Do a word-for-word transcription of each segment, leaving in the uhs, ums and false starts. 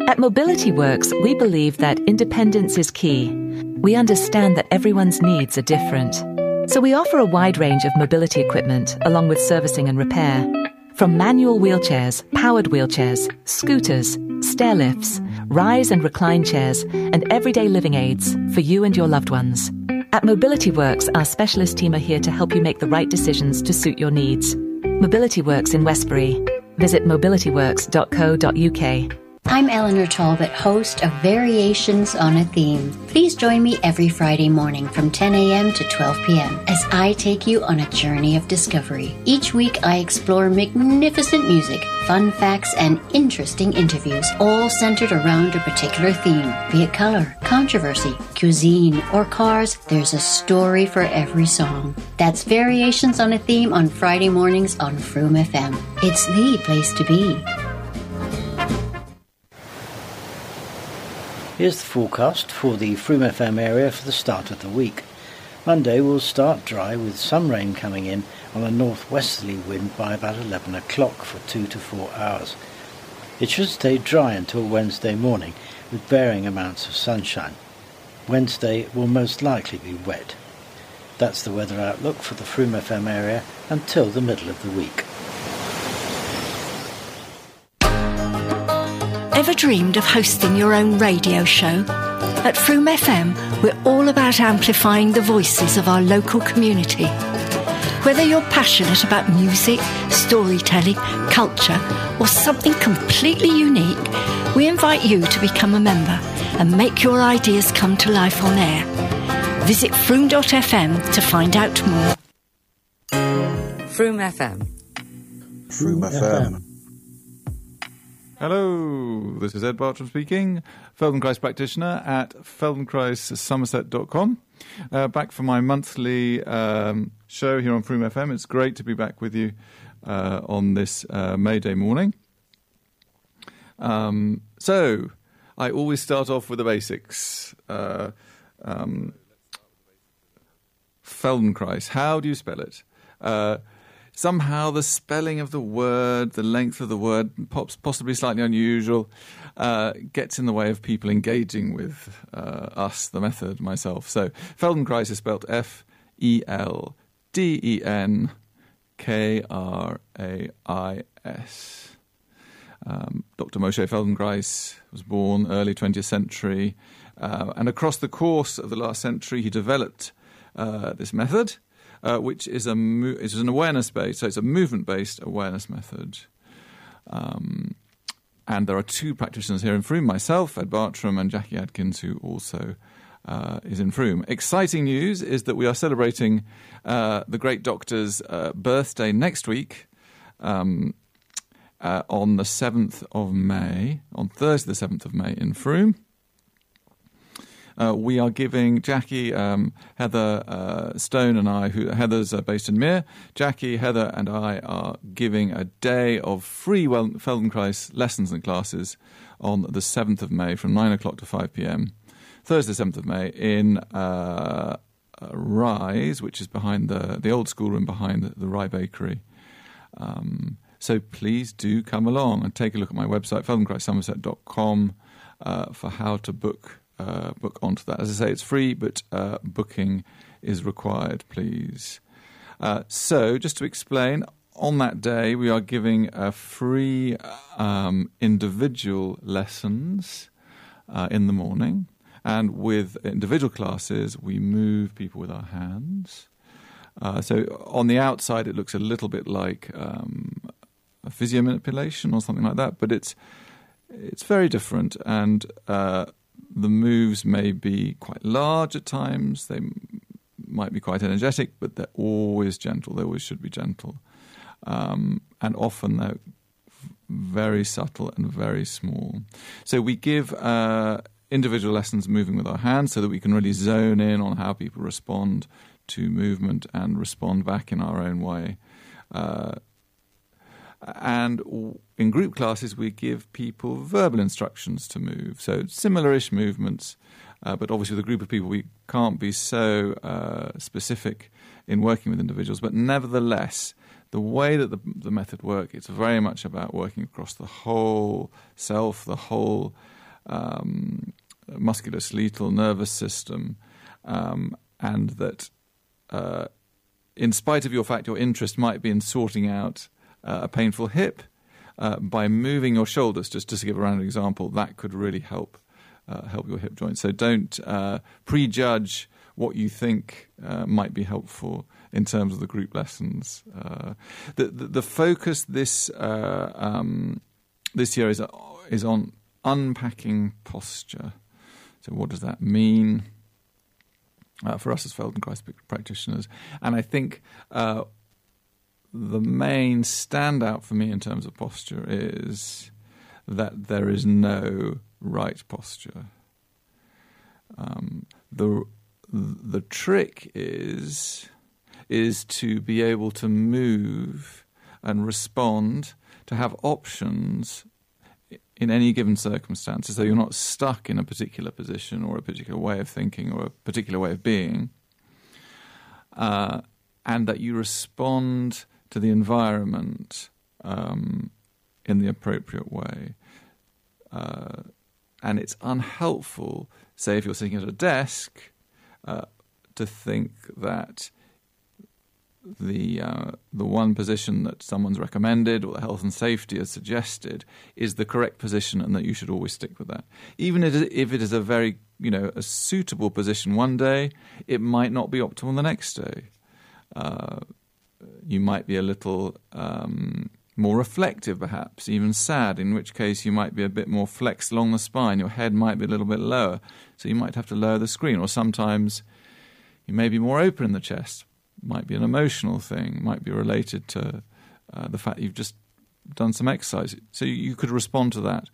At Mobility Works, we believe that independence is key. We understand that everyone's needs are different. So we offer a wide range of mobility equipment, along with servicing and repair. From manual wheelchairs, powered wheelchairs, scooters, stair lifts, rise and recline chairs, and everyday living aids for you and your loved ones. At Mobility Works, our specialist team are here to help you make the right decisions to suit your needs. Mobility Works in Westbury. Visit mobility works dot co dot uk. I'm Eleanor Talbot, host of Variations on a Theme. Please join me every Friday morning from ten a.m. to twelve p.m. as I take you on a journey of discovery. Each week I explore magnificent music, fun facts, and interesting interviews, all centered around a particular theme. Be it color, controversy, cuisine, or cars, there's a story for every song. That's Variations on a Theme on Friday mornings on Froome F M. It's the place to be. Here's the forecast for the Froome F M area for the start of the week. Monday will start dry with some rain coming in on a northwesterly wind by about eleven o'clock for two to four hours. It should stay dry until Wednesday morning with varying amounts of sunshine. Wednesday will most likely be wet. That's the weather outlook for the Froome F M area until the middle of the week. Ever dreamed of hosting your own radio show? At Froome F M, we're all about amplifying the voices of our local community. Whether you're passionate about music, storytelling, culture, or something completely unique, we invite you to become a member and make your ideas come to life on air. Visit froome dot f m to find out more. Froome F M. Froome F M. Hello, this is Ed Bartram speaking, Feldenkrais practitioner at feldenkrais somerset dot com. Uh, back for my monthly um, show here on Froome F M. It's great to be back with you uh, on this uh, May Day morning. Um, so, I always start off with the basics. Uh, um, Feldenkrais, how do you spell it? Uh, Somehow the spelling of the word, the length of the word, possibly slightly unusual, uh, gets in the way of people engaging with uh, us, the method, myself. So Feldenkrais is spelled F E L D E N K R A I S. Um, Doctor Moshe Feldenkrais was born early twentieth century, uh, and across the course of the last century he developed uh, this method. Uh, which is a mo- is an awareness-based, so it's a movement-based awareness method. Um, and there are two practitioners here in Froome, myself, Ed Bartram, and Jackie Adkins, who also uh, is in Froome. Exciting news is that we are celebrating uh, the great doctor's uh, birthday next week um, uh, on the seventh of May, on Thursday the seventh of May in Froome. Uh, we are giving Jackie, um, Heather uh, Stone and I, who Heather's uh, based in Mere, Jackie, Heather and I are giving a day of free Feldenkrais lessons and classes on the seventh of May from nine o'clock to five p.m. Thursday seventh of May in uh, Rise, which is behind the, the old schoolroom behind the, the Rye Bakery. Um, so please do come along and take a look at my website, feldenkrais somerset dot com, uh, for how to book Uh, book onto that. As I say, it's free, but uh, booking is required, please. Uh, so, just to explain, on that day we are giving uh, free um, individual lessons uh, in the morning, and with individual classes we move people with our hands. Uh, so, on the outside it looks a little bit like um, a physio manipulation or something like that, but it's it's very different, and uh, the moves may be quite large at times, they m- might be quite energetic, but they're always gentle, they always should be gentle. Um, and often they're very subtle and very small. So we give uh, individual lessons moving with our hands so that we can really zone in on how people respond to movement and respond back in our own way. Uh, And in group classes, we give people verbal instructions to move. So similar-ish movements, uh, but obviously with a group of people, we can't be so uh, specific in working with individuals. But nevertheless, the way that the, the method works, it's very much about working across the whole self, the whole um, musculoskeletal nervous system, um, and that uh, in spite of your fact your interest might be in sorting out uh, a painful hip, uh, by moving your shoulders, just, just to give a random example, that could really help uh, help your hip joint. So don't uh, prejudge what you think uh, might be helpful in terms of the group lessons. Uh, the, the the focus this uh, um, this year is is on unpacking posture. So what does that mean uh, for us as Feldenkrais practitioners? And I think uh, the main standout for me in terms of posture is that there is no right posture. Um, the the trick is is to be able to move and respond, to have options in any given circumstance, so you're not stuck in a particular position or a particular way of thinking or a particular way of being, uh, and that you respond to the environment um, in the appropriate way. Uh, and it's unhelpful, say if you're sitting at a desk, uh, to think that the uh, the one position that someone's recommended or the health and safety has suggested is the correct position, and that you should always stick with that. Even if it is a very, you know, a suitable position one day, it might not be optimal the next day. Uh, you might be a little um, more reflective, perhaps, even sad, in which case you might be a bit more flexed along the spine. Your head might be a little bit lower, so you might have to lower the screen. Or sometimes you may be more open in the chest. Might be an emotional thing, might be related to uh, the fact you've just done some exercise. So you could respond to that.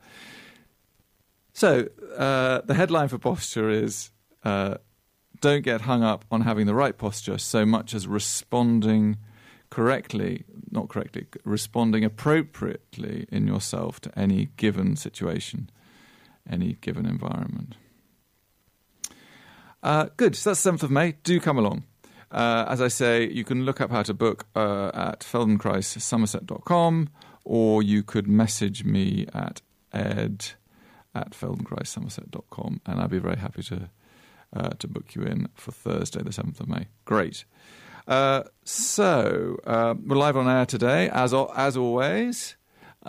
So uh, the headline for posture is uh, don't get hung up on having the right posture so much as responding correctly, not correctly, responding appropriately in yourself to any given situation, any given environment. Uh, good, so that's the seventh of May. Do come along. Uh, as I say, you can look up how to book uh, at feldenkrais somerset dot com, or you could message me at ed at feldenkrais somerset dot com, and I'd be very happy to uh, to book you in for Thursday, the seventh of May. Great. Uh, so, uh, we're live on air today, as as always.